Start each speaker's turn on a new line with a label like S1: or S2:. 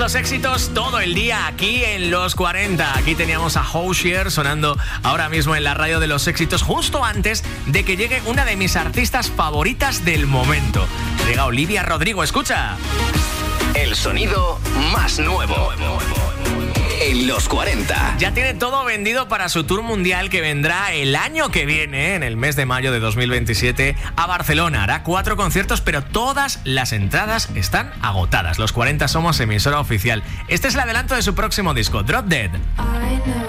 S1: los éxitos todo el día aquí en Los 40. Aquí teníamos a Hozier sonando ahora mismo en la radio de los éxitos, justo antes de que llegue una de mis artistas favoritas del momento. Llega Olivia Rodrigo, escucha.
S2: El sonido más nuevo en Los 40.
S1: Ya tiene todo vendido para su tour mundial que vendrá el año que viene, en el mes de mayo de 2027, a Barcelona. Hará 4 conciertos, pero todas las entradas están agotadas. Los 40 somos emisora oficial. Este es el adelanto de su próximo disco, Drop Dead.